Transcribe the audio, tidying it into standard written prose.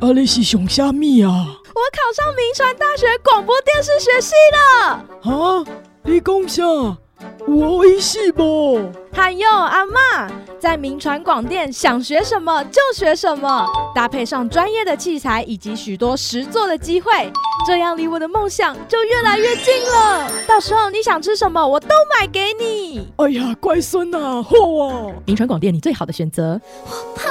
你是上啥物啊？ 我考上铭传大学广播电视学系了。 哈？你讲啥？有意思不？ 还有阿嬷，在铭传广电想学什么就学什么，搭配上专业的器材以及许多实作的机会，这样离我的梦想就越来越近了。到时候你想吃什么，我都买给你。 哎呀，乖孙啊，好啊！ 铭传广电，你最好的选择。 我怕